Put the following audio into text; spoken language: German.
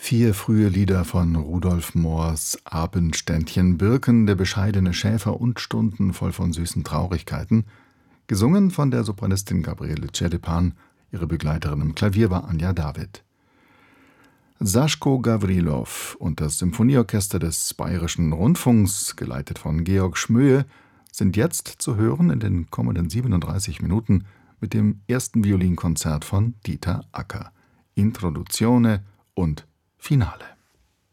4 frühe Lieder von Rudolf Moors Abendständchen, Birken, der bescheidene Schäfer und Stunden voll von süßen Traurigkeiten, gesungen von der Sopranistin Gabriele Celepan, ihre Begleiterin im Klavier war Anja David. Saschko Gawrilow und das Symphonieorchester des Bayerischen Rundfunks, geleitet von Georg Schmöhe, sind jetzt zu hören in den kommenden 37 Minuten mit dem ersten Violinkonzert von Dieter Acker, Introduzione und Finale.